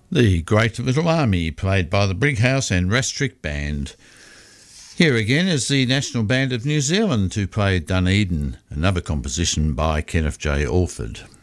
The Great Little Army, played by the Brighouse and Rastrick Band. Here again is the National Band of New Zealand to play Dunedin, another composition by Kenneth J. Alford.